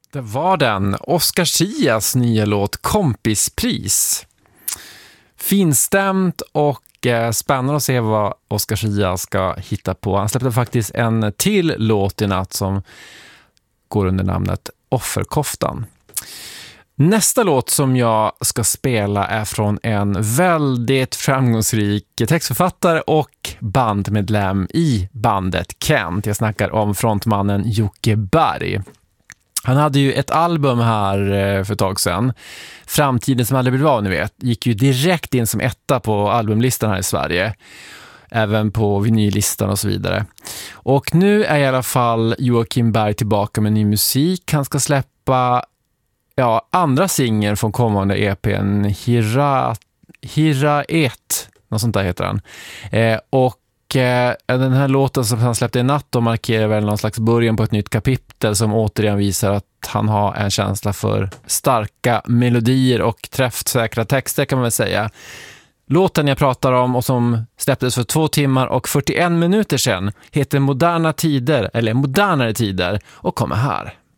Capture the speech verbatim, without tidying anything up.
Det var den. Oscar Zias nya låt Kompispris. Finstämt och eh, spännande att se vad Oscar Zia ska hitta på. Han släppte faktiskt en till låt i natt som går under namnet Offerkoftan. Nästa låt som jag ska spela är från en väldigt framgångsrik textförfattare och bandmedlem i bandet Kent. Jag snackar om frontmannen Jocke Berg. Han hade ju ett album här för ett tag sedan, Framtiden som aldrig blev av, ni vet. Gick ju direkt in som etta på albumlistan här i Sverige. Även på vinyllistan och så vidare. Och nu är i alla fall Joakim Berg tillbaka med ny musik. Han ska släppa ja, andra singeln från kommande E P:n Hira, Hira ett, något sånt där heter han. Eh, och eh, den här låten som han släppte i natt då markerar väl någon slags början på ett nytt kapitel som återigen visar att han har en känsla för starka melodier och träffsäkra texter, kan man väl säga. Låten jag pratar om och som släpptes för två timmar och fyrtioen minuter sedan heter Moderna tider, eller Modernare tider, och kommer här.